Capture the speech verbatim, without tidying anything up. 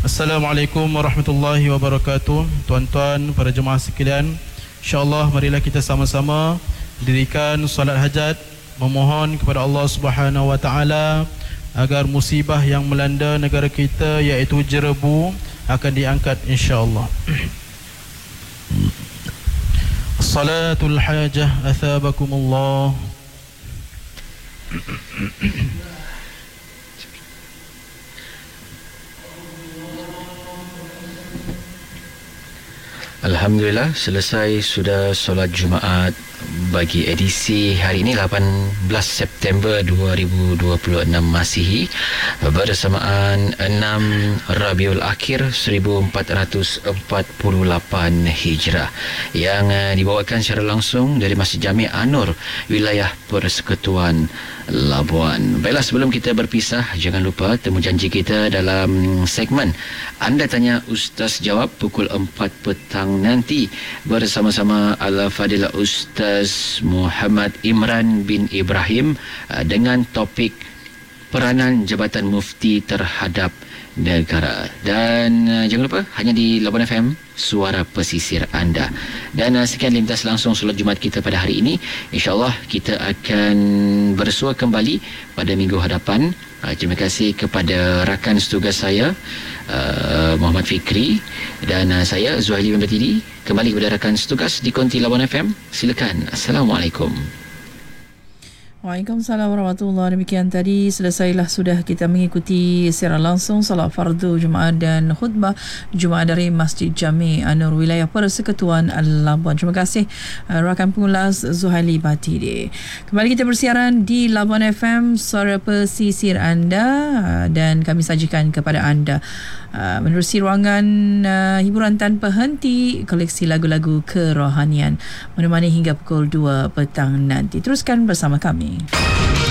Assalamualaikum warahmatullahi wabarakatuh. Tuan-tuan, para jemaah sekalian, insya-Allah marilah kita sama-sama dirikan solat hajat, memohon kepada Allah Subhanahu wa taala agar musibah yang melanda negara kita iaitu jerebu akan diangkat insya-Allah. Salatul hajah athabakumullah. Alhamdulillah, selesai sudah solat Jumaat bagi edisi hari ini lapan belas September dua ribu dua puluh enam Masihi, bersamaan enam Rabiul Akhir seribu empat ratus empat puluh lapan Hijrah, yang dibawakan secara langsung dari Masjid Jami' An-Nur, wilayah Persekutuan Labuan. Baiklah, sebelum kita berpisah, jangan lupa temu janji kita dalam segmen Anda Tanya Ustaz Jawab pukul empat petang nanti bersama-sama Al-Fadil Ustaz Muhammad Imran bin Ibrahim dengan topik peranan Jabatan Mufti terhadap negara. Dan uh, jangan lupa, hanya di Labuan F M, suara pesisir anda. Dan uh, sekian lintas langsung solat Jumaat kita pada hari ini. InsyaAllah kita akan bersua kembali pada minggu hadapan. uh, Terima kasih kepada rakan setugas saya, uh, Muhammad Fikri, dan uh, saya Zuhaili bin Batili. Kembali kepada rakan setugas di Konti Labuan F M. Silakan. Assalamualaikum. Waalaikumsalam warahmatullahi. Demikian tadi selesailah sudah kita mengikuti secara langsung salat fardu Jumaat dan khutbah Jumaat dari Masjid Jami' An-Nur, wilayah Persekutuan Labuan. Terima kasih uh, rakan pengulas Zuhaili Batidi. Kembali kita bersiaran di Labuan F M, suara pesisir anda, uh, dan kami sajikan kepada anda uh, menerusi ruangan uh, hiburan tanpa henti, koleksi lagu-lagu kerohanian, menemani hingga pukul dua petang nanti. Teruskan bersama kami.